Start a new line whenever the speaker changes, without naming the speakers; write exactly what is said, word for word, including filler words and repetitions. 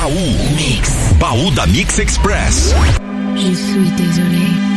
Baú. Mix. Baú da Mix Express.
Je suis désolé.